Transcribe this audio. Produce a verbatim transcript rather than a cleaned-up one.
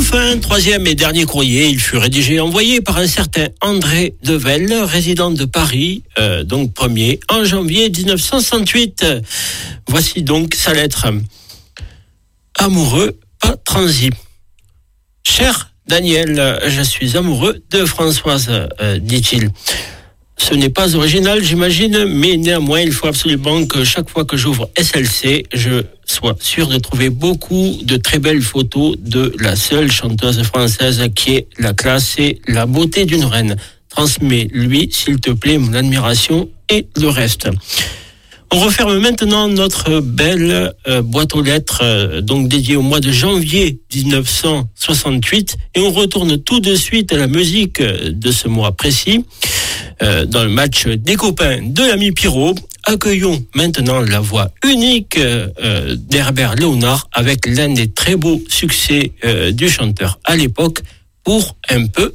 Enfin, troisième et dernier courrier, il fut rédigé et envoyé par un certain André Devel, résident de Paris, euh, donc premier, en janvier dix-neuf cent soixante-huit. Voici donc sa lettre. Amoureux, pas transi. Cher Daniel, je suis amoureux de Françoise, euh, dit-il. Ce n'est pas original, j'imagine, mais néanmoins, il faut absolument que chaque fois que j'ouvre S L C, je sois sûr de trouver beaucoup de très belles photos de la seule chanteuse française qui est la classe et la beauté d'une reine. Transmets-lui, s'il te plaît, mon admiration et le reste. On referme maintenant notre belle euh, boîte aux lettres, euh, donc dédiée au mois de janvier dix-neuf cent soixante-huit, et on retourne tout de suite à la musique de ce mois précis. Euh, dans le match des copains de l'ami Pierrot, accueillons maintenant la voix unique euh, d'Herbert Léonard avec l'un des très beaux succès euh, du chanteur à l'époque, Pour un peu